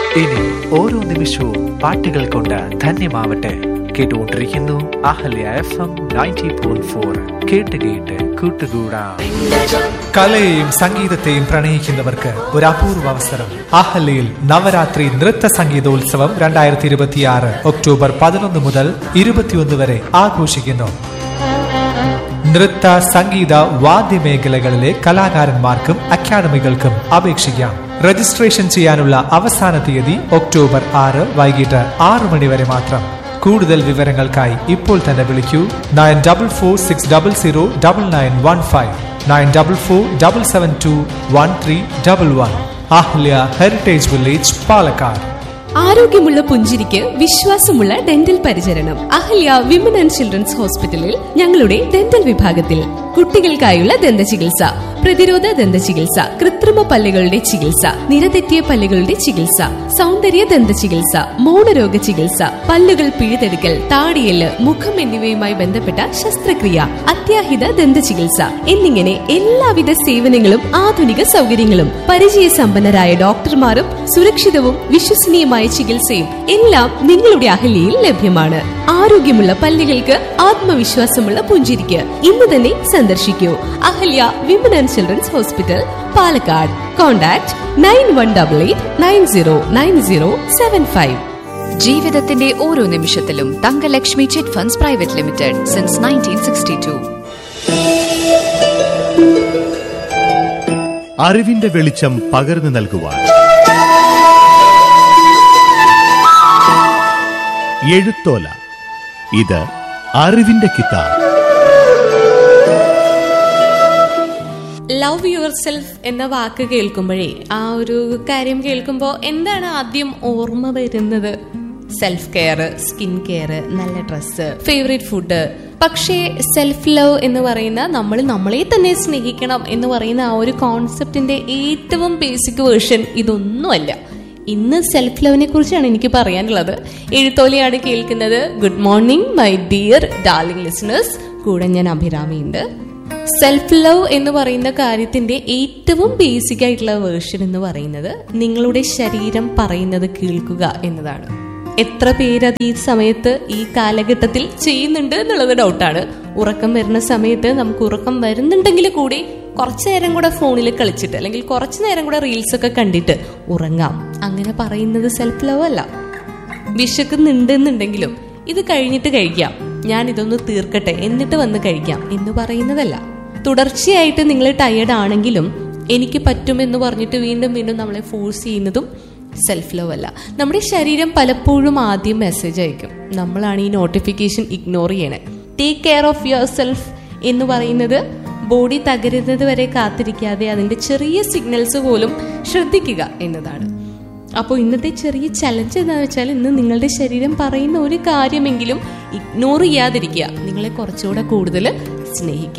ഇനി ഓരോ നിമിഷവും പാട്ടുകൾ കൊണ്ട് ധന്യമാവട്ടെ. കേട്ടുകൊണ്ടിരിക്കുന്നു അഹല്യ FM 90.4. കേട്ട് കേട്ട് കൂട്ടുകൂടാം. കലയെയും സംഗീതത്തെയും പ്രണയിക്കുന്നവർക്ക് ഒരു അപൂർവ അവസരം. അഹല്യയിൽ നവരാത്രി നൃത്ത സംഗീതോത്സവം 2026 ഒക്ടോബർ 11 മുതൽ 21 വരെ ആഘോഷിക്കുന്നു. നൃത്ത, സംഗീത, വാദ്യമേഖലകളിലെ കലാകാരന്മാർക്കും അക്കാദമികൾക്കും അപേക്ഷിക്കാം. രജിസ്ട്രേഷൻ ചെയ്യാനുള്ള അവസാന തീയതി ഒക്ടോബർ 6 വൈകിട്ട് 6 മണി വരെ മാത്രം. കൂടുതൽ വിവരങ്ങൾക്കായി ഇപ്പോൾ തന്നെ വിളിക്കൂ 9446009915 9447721311. Ahalya heritage village, Palakkad. ആരോഗ്യമുള്ള പുഞ്ചിരിക്ക് വിശ്വാസമുള്ള ഡെന്റൽ പരിചരണം. അഹല്യ വിമൻ ആൻഡ് ചിൽഡ്രൻസ് ഹോസ്പിറ്റലിൽ ഞങ്ങളുടെ ഡെന്റൽ വിഭാഗത്തിൽ കുട്ടികൾക്കായുള്ള ദന്ത ചികിത്സ, പ്രതിരോധ ദന്ത ചികിത്സ, കൃത്രിമ പല്ലുകളുടെ ചികിത്സ, നിരതെറ്റിയ പല്ലുകളുടെ ചികിത്സ, സൗന്ദര്യ ദന്ത ചികിത്സ, മൗനരോഗ ചികിത്സ, പല്ലുകൾ പിഴുതെടുക്കൽ, താടിയെല്ല്, മുഖം എന്നിവയുമായി ബന്ധപ്പെട്ട ശസ്ത്രക്രിയ, അത്യാഹിത ദന്ത ചികിത്സ എന്നിങ്ങനെ എല്ലാവിധ സേവനങ്ങളും ആധുനിക സൗകര്യങ്ങളും പരിചയസമ്പന്നരായ ഡോക്ടർമാരും സുരക്ഷിതവും വിശ്വസനീയമായ ചികിത്സയും എല്ലാം നിങ്ങളുടെ അഹല്യയിൽ ലഭ്യമാണ്. ആരോഗ്യമുള്ള പല്ലുകൾക്ക് ആത്മവിശ്വാസമുള്ള പുഞ്ചിരിക്ക് ഇന്ന് തന്നെ സന്ദർശിക്കൂ. Ahalya women and children's hospital, Palakkad. Contact 9188909075. ജീവിതത്തിന്റെ ഓരോ നിമിഷത്തിലും Thankalakshmi chit funds private limited since 1962. അറിവിന്റെ വെളിച്ചം പകർന്നു നൽകുവാൻ എഴുത്തോല. ഇത് അറിവിന്റെ കിതാബ്. ലവ് യുവർ സെൽഫ് എന്ന വാക്ക് കേൾക്കുമ്പോഴേ, ആ ഒരു കാര്യം കേൾക്കുമ്പോൾ എന്താണ് ആദ്യം ഓർമ്മ വരുന്നത്? സെൽഫ് കെയർ, സ്കിൻ കെയർ, നല്ല ഡ്രസ്സ്, ഫേവറേറ്റ് ഫുഡ്. പക്ഷേ സെൽഫ് ലവ് എന്ന് പറയുന്ന, നമ്മൾ നമ്മളെ തന്നെ സ്നേഹിക്കണം എന്ന് പറയുന്ന ആ ഒരു കോൺസെപ്റ്റിന്റെ ഏറ്റവും ബേസിക് വേർഷൻ ഇതൊന്നുമല്ല. ഇന്ന് സെൽഫ് ലവിനെ കുറിച്ചാണ് എനിക്ക് പറയാനുള്ളത്. എഴുത്തോലയാണ് കേൾക്കുന്നത്. Good morning my dear darling listeners. കൂടെ ഞാൻ അഭിരാമിയുണ്ട്. സെൽഫ് ലവ് എന്ന് പറയുന്ന കാര്യത്തിന്റെ ഏറ്റവും ബേസിക് ആയിട്ടുള്ള വേർഷൻ എന്ന് പറയുന്നത് നിങ്ങളുടെ ശരീരം പറയുന്നത് കേൾക്കുക എന്നതാണ്. എത്ര പേരത് ഈ സമയത്ത്, ഈ കാലഘട്ടത്തിൽ ചെയ്യുന്നുണ്ട് എന്നുള്ളത് ഡൗട്ടാണ്. ഉറക്കം വരുന്ന സമയത്ത് നമുക്ക് ഉറക്കം വരുന്നുണ്ടെങ്കിൽ കൂടി കുറച്ചു നേരം കൂടെ ഫോണിൽ കളിച്ചിട്ട്, അല്ലെങ്കിൽ കുറച്ചു നേരം കൂടെ റീൽസ് ഒക്കെ കണ്ടിട്ട് ഉറങ്ങാം, അങ്ങനെ പറയുന്നത് സെൽഫ് ലവ് അല്ല. വിശക്കുന്നുണ്ടെന്നുണ്ടെങ്കിലും ഇത് കഴിഞ്ഞിട്ട് കഴിക്കാം, ഞാൻ ഇതൊന്ന് തീർക്കട്ടെ എന്നിട്ട് വന്ന് കഴിക്കാം എന്ന് പറയുന്നതല്ല. തുടർച്ചയായിട്ട് നിങ്ങൾ ടയേർഡ് ആണെങ്കിലും എനിക്ക് പറ്റുമെന്ന് പറഞ്ഞിട്ട് വീണ്ടും വീണ്ടും നമ്മളെ ഫോഴ്സ് ചെയ്യുന്നതും സെൽഫ് ലവ് അല്ല. നമ്മുടെ ശരീരം പലപ്പോഴും ആദ്യം മെസ്സേജ് അയക്കും, നമ്മളാണ് ഈ നോട്ടിഫിക്കേഷൻ ഇഗ്നോർ ചെയ്യണേ. Take care of your self എന്ന് പറയുന്നത് ബോഡി തകരുന്നത് വരെ കാത്തിരിക്കാതെ അതിന്റെ ചെറിയ സിഗ്നൽസ് പോലും ശ്രദ്ധിക്കുക എന്നതാണ്. അപ്പോൾ ഇന്നത്തെ ചെറിയ ചലഞ്ച് എന്താണെന്ന് വെച്ചാൽ, ഇന്ന് നിങ്ങളുടെ ശരീരം പറയുന്ന ഒരു കാര്യമെങ്കിലും ഇഗ്നോർ ചെയ്യാതിരിക്കുക, നിങ്ങളെ കുറച്ചുകൂടെ കൂടുതൽ സ്നേഹിക്കുക.